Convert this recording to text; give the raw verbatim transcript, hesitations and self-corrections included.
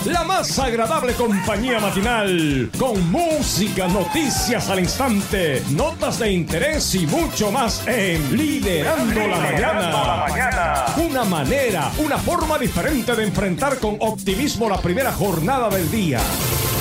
La más agradable compañía matinal, con música, noticias al instante, notas de interés y mucho más en Liderando la Mañana. Una manera, una forma diferente de enfrentar con optimismo la primera jornada del día.